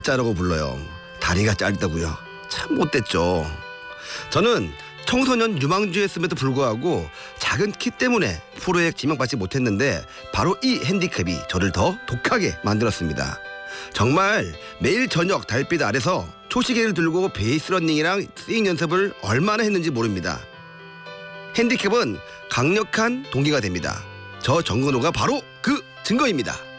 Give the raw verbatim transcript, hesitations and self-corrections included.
짜라고 불러요. 다리가 짧다고요. 참 못됐죠. 저는 청소년 유망주였음에도 불구하고 작은 키 때문에 프로에 지명받지 못했는데 바로 이 핸디캡이 저를 더 독하게 만들었습니다. 정말 매일 저녁 달빛 아래서 초시계를 들고 베이스 러닝이랑 스윙 연습을 얼마나 했는지 모릅니다. 핸디캡은 강력한 동기가 됩니다. 저 정근호가 바로 그 증거입니다.